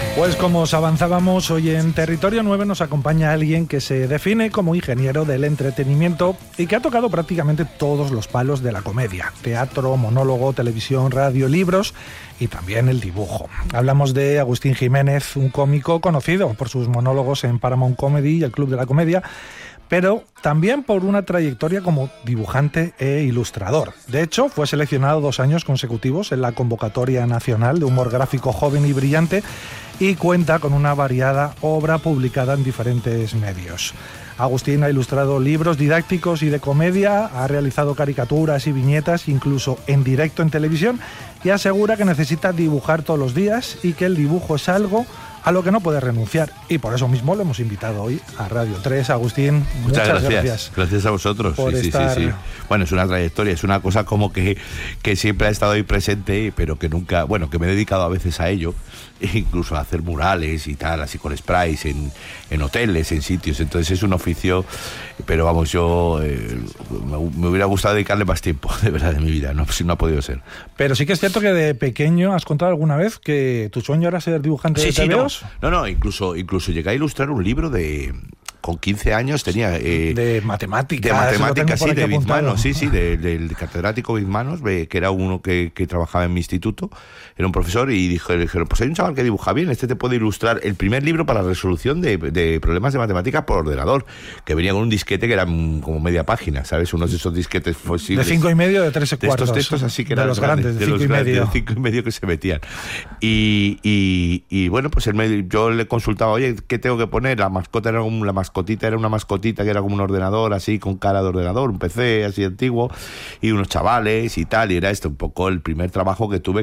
Pues como os avanzábamos, hoy en Territorio 9 nos acompaña alguien que se define como ingeniero del entretenimiento y que ha tocado prácticamente todos los palos de la comedia: teatro, monólogo, televisión, radio, libros y también el dibujo. Hablamos de Agustín Jiménez, un cómico conocido por sus monólogos en Paramount Comedy y el Club de la Comedia, pero también por una trayectoria como dibujante e ilustrador. De hecho, fue seleccionado 2 años consecutivos en la Convocatoria Nacional de Humor Gráfico Joven y Brillante y cuenta con una variada obra publicada en diferentes medios. Agustín ha ilustrado libros didácticos y de comedia, ha realizado caricaturas y viñetas, incluso en directo en televisión, y asegura que necesita dibujar todos los días y que el dibujo es algo a lo que no puede renunciar. Y por eso mismo lo hemos invitado hoy a Radio 3. Agustín, muchas gracias. Gracias a vosotros. Sí. Bueno, es una trayectoria, es una cosa como que siempre ha estado ahí presente, pero que nunca, que me he dedicado a veces a ello, incluso a hacer murales y tal, así con sprays en hoteles, en sitios. Entonces es un oficio, pero vamos, yo me hubiera gustado dedicarle más tiempo, de verdad, de mi vida. No ha podido ser. Pero sí que es cierto que de pequeño has contado alguna vez que tu sueño era ser dibujante de TVOs. No, incluso llegué a ilustrar un libro con 15 años tenía... de matemáticas. De matemáticas, sí, de Bizmanos, del catedrático Bizmanos, que era uno que trabajaba en mi instituto, era un profesor, y dijeron, pues hay un chaval que dibuja bien, te puede ilustrar el primer libro para resolución de problemas de matemáticas por ordenador, que venía con un disquete que era como media página, ¿sabes? Unos de esos disquetes fósiles. De 5,5, de 3 1/4. De estos textos así que eran los grandes, de 5,5 que se metían. Y bueno, pues yo le consultaba, oye, ¿qué tengo que poner? La mascotita era una mascotita que era como un ordenador, así, con cara de ordenador, un PC así antiguo, y unos chavales y tal, y era un poco el primer trabajo que tuve